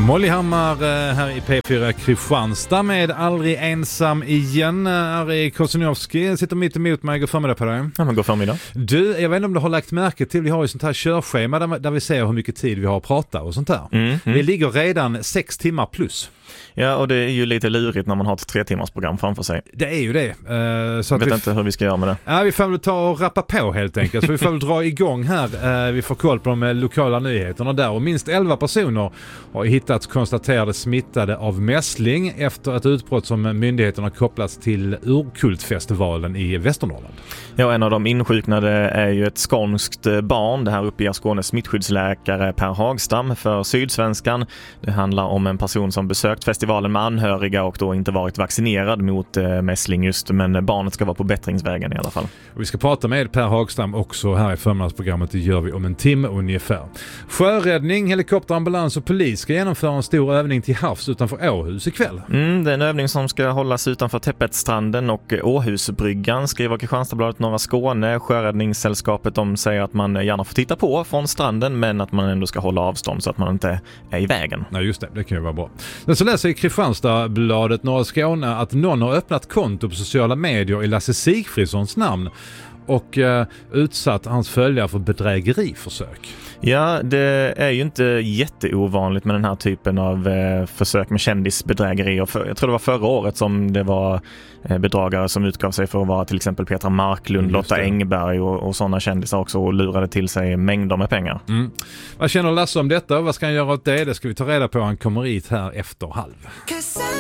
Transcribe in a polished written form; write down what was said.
Molly Hammar här i P4 Kristianstad med Aldrig ensam igen. Ari Kosinowski sitter mitt emot mig. God förmiddag på dig. Ja, men god förmiddag. Du, jag vet inte om du har lagt märke till, vi har ju sånt här körschema där vi ser hur mycket tid vi har att prata och sånt där. Vi ligger redan 6 timmar plus. Ja, och det är ju lite lurigt när man har ett 3 timmars program framför sig. Det är ju det. Så jag vet inte hur vi ska göra med det. Ja, vi får väl ta och rappa på helt enkelt. Så vi får väl dra igång här. Vi får koll på de lokala nyheterna där. Och minst 11 personer har hittats konstaterade smittade av mässling efter ett utbrott som myndigheterna kopplats till Urkultfestivalen i Västernorrland. Ja, en av de insjuknade är ju ett skånskt barn. Det här uppger Skånes smittskyddsläkare Per Hagstam för Sydsvenskan. Det handlar om en person som besökt festivalen med anhöriga och då inte varit vaccinerad mot mässling just, men barnet ska vara på bättringsvägen i alla fall. Och vi ska prata med Per Hagstam också här i förmiddagsprogrammet. Det gör vi om en timme ungefär. Sjöräddning, helikopter, ambulans och polis ska genomföra en stor övning till havs utanför Åhus ikväll. Det är en övning som ska hållas utanför Täppetstranden och Åhusbryggan, skriver Kristianstadsbladet Norra Skåne. Sjöräddningssällskapet de säger att man gärna får titta på från stranden, men att man ändå ska hålla avstånd så att man inte är i vägen. Nej, just det. Det kan ju vara bra. Men så läser i Kristianstadsbladet Norra Skåne att någon har öppnat konto på sociala medier i Lasse Sigfridssons namn och utsatt hans följare för bedrägeriförsök. Ja, det är ju inte jätteovanligt med den här typen av försök med kändisbedrägeri. Jag tror det var förra året som det var bedragare som utgav sig för att vara till exempel Petra Marklund, Lotta Engberg och sådana kändisar också och lurade till sig mängder med pengar. Vad känner Lasse om detta och vad ska han göra åt det? Det ska vi ta reda på. Han kommer hit här efter 12:30.